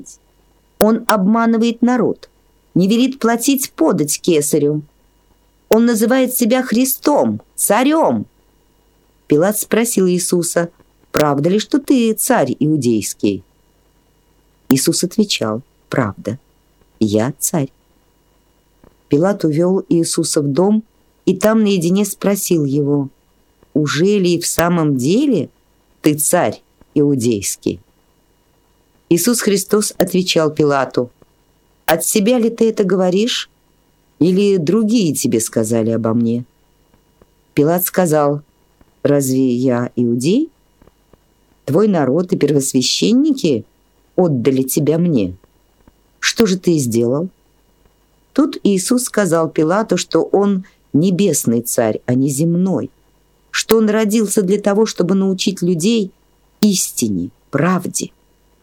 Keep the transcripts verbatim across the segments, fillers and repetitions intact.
Он обманывает народ, не велит платить подать кесарю. Он называет себя Христом, царем. Пилат спросил Иисуса: «Правда ли, что ты царь иудейский?» Иисус отвечал: «Правда, я царь». Пилат увел Иисуса в дом и там наедине спросил его: «Уже ли в самом деле ты царь иудейский?» Иисус Христос отвечал Пилату: «От себя ли ты это говоришь, или другие тебе сказали обо мне?» Пилат сказал: «Разве я иудей? Твой народ и первосвященники отдали тебя мне. Что же ты сделал?» Тут Иисус сказал Пилату, что он небесный царь, а не земной, что он родился для того, чтобы научить людей истине, правде.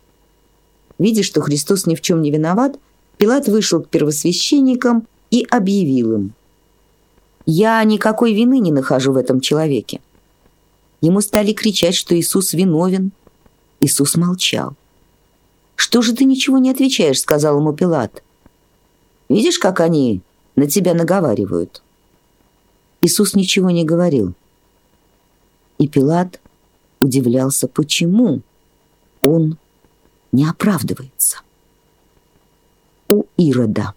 Видя, что Христос ни в чем не виноват, Пилат вышел к первосвященникам и объявил им: «Я никакой вины не нахожу в этом человеке». Ему стали кричать, что Иисус виновен. Иисус молчал. «Что же ты ничего не отвечаешь?» — сказал ему Пилат. «Видишь, как они на тебя наговаривают?» Иисус ничего не говорил. И Пилат удивлялся, почему он не оправдывается. У Ирода.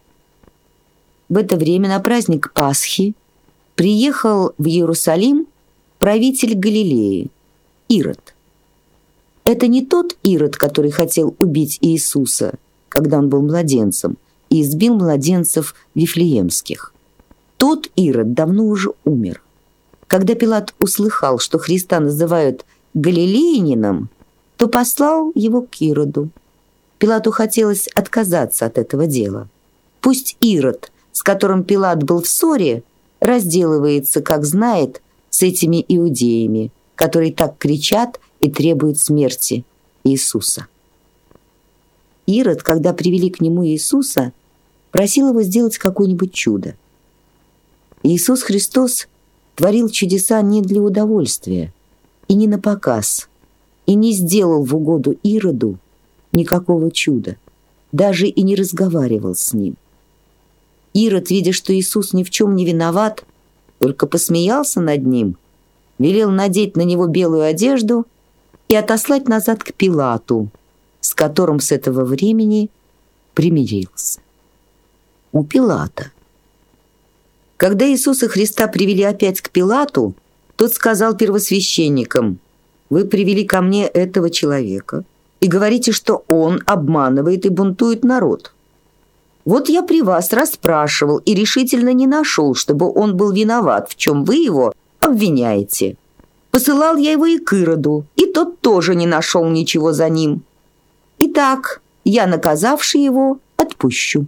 В это время на праздник Пасхи приехал в Иерусалим правитель Галилеи, Ирод. Это не тот Ирод, который хотел убить Иисуса, когда он был младенцем, и избил младенцев вифлеемских. Тот Ирод давно уже умер. Когда Пилат услыхал, что Христа называют галилеянином, то послал его к Ироду. Пилату хотелось отказаться от этого дела. Пусть Ирод, с которым Пилат был в ссоре, разделывается, как знает, с этими иудеями, которые так кричат и требуют смерти Иисуса. Ирод, когда привели к нему Иисуса, просил его сделать какое-нибудь чудо. Иисус Христос творил чудеса не для удовольствия и не на показ, и не сделал в угоду Ироду никакого чуда, даже и не разговаривал с ним. Ирод, видя, что Иисус ни в чем не виноват, только посмеялся над ним, велел надеть на него белую одежду и отослать назад к Пилату, с которым с этого времени примирился. У Пилата. Когда Иисуса Христа привели опять к Пилату, тот сказал первосвященникам: «Вы привели ко мне этого человека и говорите, что он обманывает и бунтует народ. Вот я при вас расспрашивал и решительно не нашел, чтобы он был виноват, в чем вы его обвиняете. Посылал я его и к Ироду, и тот тоже не нашел ничего за ним. Итак, я, наказавший его, отпущу».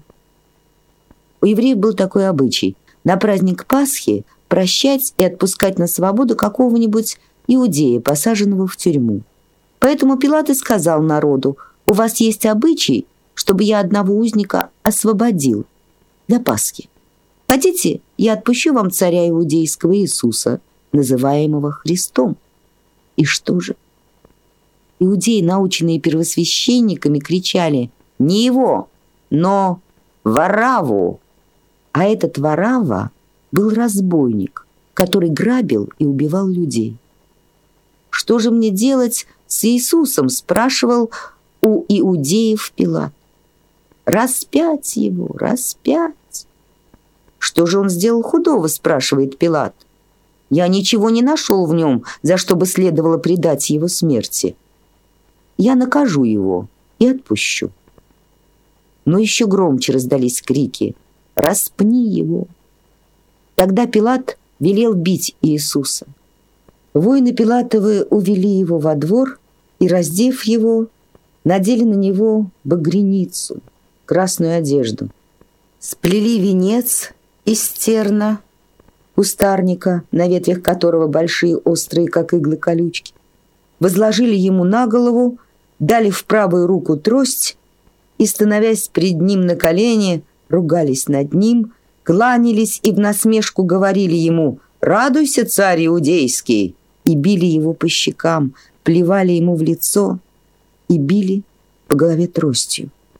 У евреев был такой обычай – на праздник Пасхи прощать и отпускать на свободу какого-нибудь иудея, посаженного в тюрьму. Поэтому Пилат и сказал народу: «У вас есть обычай, чтобы я одного узника освободил для Пасхи. Хотите, я отпущу вам царя иудейского Иисуса, называемого Христом?» И что же? Иудеи, наученные первосвященниками, кричали: «Не его, но Варавву!» А этот Варавва был разбойник, который грабил и убивал людей. «Что же мне делать с Иисусом?» – спрашивал у иудеев Пилат. «Распять его, распять!» «Что же он сделал худого?» – спрашивает Пилат. «Я ничего не нашел в нем, за что бы следовало предать его смерти. Я накажу его и отпущу». Но еще громче раздались крики: «Распни его!» Тогда Пилат велел бить Иисуса. Воины Пилатовы увели его во двор и, раздев его, надели на него багряницу, красную одежду, сплели венец из терна, кустарника, на ветвях которого большие острые, как иглы, колючки, возложили ему на голову, дали в правую руку трость и, становясь пред ним на колени, ругались над ним, кланялись и в насмешку говорили ему: «Радуйся, царь иудейский!» и били его по щекам, плевали ему в лицо и били по голове тростью.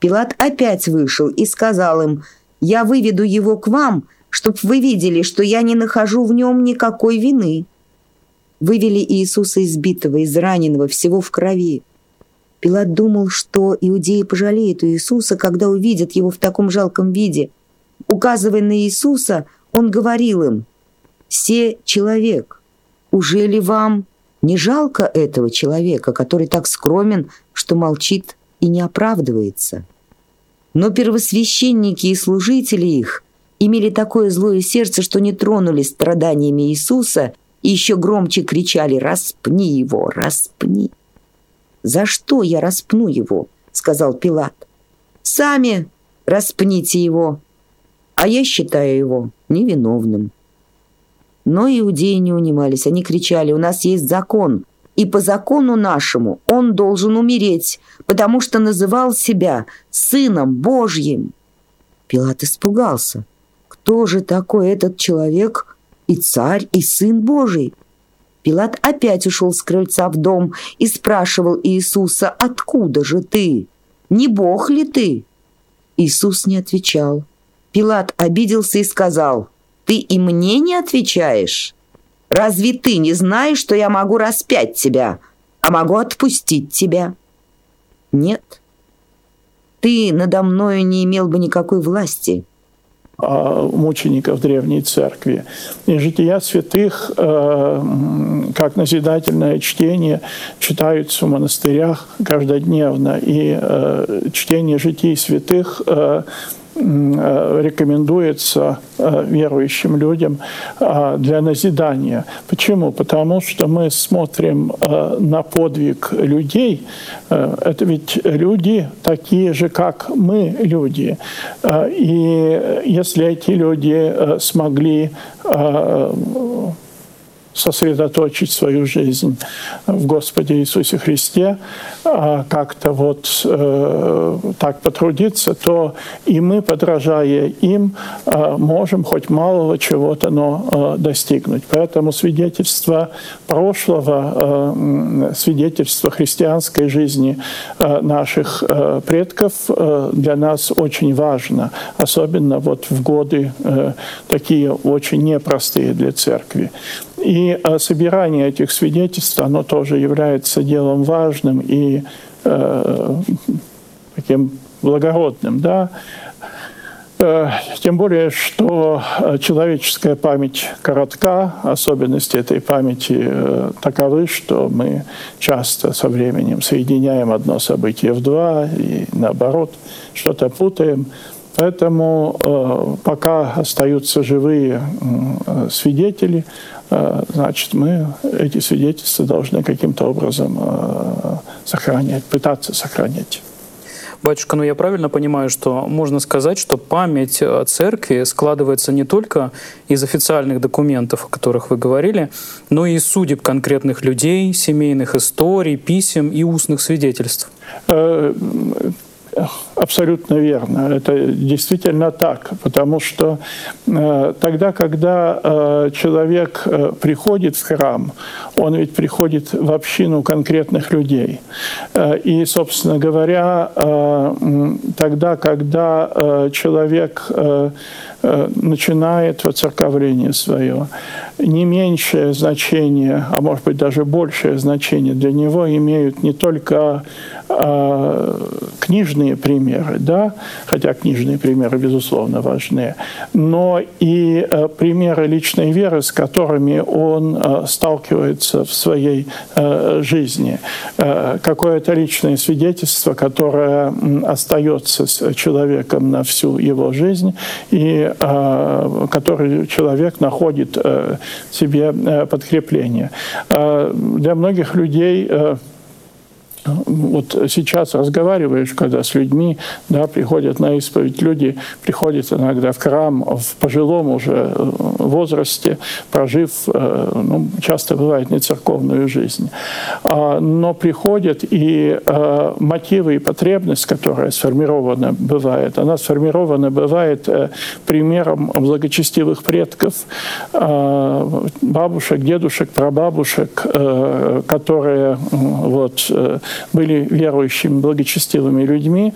Пилат опять вышел и сказал им: «Я выведу его к вам, чтоб вы видели, что я не нахожу в нем никакой вины». Вывели Иисуса избитого, израненного, всего в крови. Пилат думал, что иудеи пожалеют Иисуса, когда увидят его в таком жалком виде. Указывая на Иисуса, он говорил им: «Се человек, уже ли вам не жалко этого человека, который так скромен, что молчит и не оправдывается?» Но первосвященники и служители их имели такое злое сердце, что не тронулись страданиями Иисуса и еще громче кричали: «Распни его, распни!» «За что я распну его?» — сказал Пилат. «Сами распните его, а я считаю его невиновным». Но иудеи не унимались, они кричали: «У нас есть закон, и по закону нашему он должен умереть, потому что называл себя Сыном Божьим». Пилат испугался. Кто же такой этот человек, и царь, и Сын Божий? Пилат опять ушел с крыльца в дом и спрашивал Иисуса: «Откуда же ты? Не Бог ли ты?» Иисус не отвечал. Пилат обиделся и сказал: «Ты и мне не отвечаешь? Разве ты не знаешь, что я могу распять тебя, а могу отпустить тебя?» «Нет, ты надо мною не имел бы никакой власти». Мучеников Древней Церкви. И жития святых, как назидательное чтение, читаются в монастырях каждодневно. И чтение житий святых рекомендуется верующим людям для назидания. Почему? Потому что мы смотрим на подвиг людей. Это ведь люди такие же, как мы, люди. И если эти люди смогли сосредоточить свою жизнь в Господе Иисусе Христе, как-то вот э, так потрудиться, то и мы, подражая им, э, можем хоть малого чего-то, но э, достигнуть. Поэтому свидетельство прошлого, э, свидетельство христианской жизни э, наших э, предков э, для нас очень важно, особенно вот в годы э, такие очень непростые для церкви. И собирание этих свидетельств, оно тоже является делом важным и э, таким благородным, да. Э, тем более, что человеческая память коротка, особенности этой памяти э, таковы, что мы часто со временем соединяем одно событие в два и наоборот что-то путаем. Поэтому э, пока остаются живые э, свидетели, э, значит, мы эти свидетельства должны каким-то образом э, сохранять, пытаться сохранять. Батюшка, ну я правильно понимаю, что можно сказать, что память о церкви складывается не только из официальных документов, о которых вы говорили, но и из судеб конкретных людей, семейных историй, писем и устных свидетельств? Абсолютно верно. Это действительно так, потому что э, тогда, когда э, человек э, приходит в храм, он ведь приходит в общину конкретных людей. Э, и, собственно говоря, э, тогда, когда э, человек э, э, начинает воцерковление свое, не меньшее значение, а может быть даже большее значение для него имеют не только э, книжные примеры, да, хотя книжные примеры, безусловно, важны, но и э, примеры личной веры, с которыми он э, сталкивается в своей э, жизни. Э, какое-то личное свидетельство, которое э, остается с человеком на всю его жизнь, и э, который человек находит э, себе э, подкрепление. Э, для многих людей э, вот сейчас разговариваешь, когда с людьми, да, приходят на исповедь, люди приходят иногда в храм в пожилом уже возрасте, прожив, ну, часто бывает, не церковную жизнь. Но приходят, и мотивы и потребность, которая сформирована бывает, она сформирована бывает примером благочестивых предков, бабушек, дедушек, прабабушек, которые вот были верующими, благочестивыми людьми,